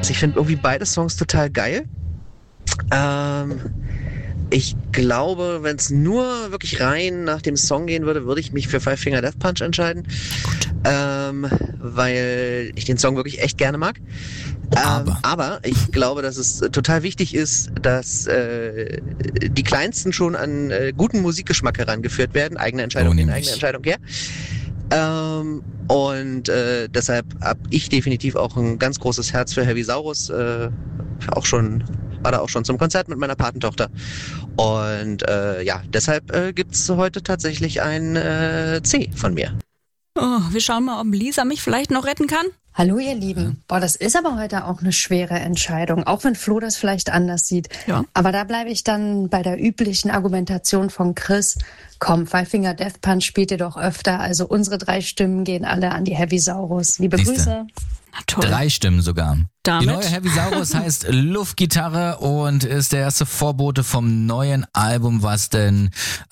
Also ich finde irgendwie beide Songs total geil. Ich glaube, wenn es nur wirklich rein nach dem Song gehen würde, würde ich mich für Five Finger Death Punch entscheiden. Weil ich den Song wirklich echt gerne mag. Aber ich glaube, dass es total wichtig ist, dass die Kleinsten schon an guten Musikgeschmack herangeführt werden. Eigene Entscheidung hin, eigene Entscheidung her. Deshalb habe ich definitiv auch ein ganz großes Herz für Heavy Saurus. War da auch schon zum Konzert mit meiner Patentochter. Und deshalb gibt's heute tatsächlich ein C von mir. Oh, wir schauen mal, ob Lisa mich vielleicht noch retten kann. Hallo ihr Lieben. Das ist aber heute auch eine schwere Entscheidung, auch wenn Flo das vielleicht anders sieht. Ja. Aber da bleibe ich dann bei der üblichen Argumentation von Chris. Komm, Five Finger Death Punch spielt ihr doch öfter, also unsere 3 Stimmen gehen alle an die Heavy Saurus. Liebe Grüße. Na toll. 3 Stimmen sogar. Damit? Die neue Heavy Saurus heißt Luftgitarre und ist der erste Vorbote vom neuen Album, was denn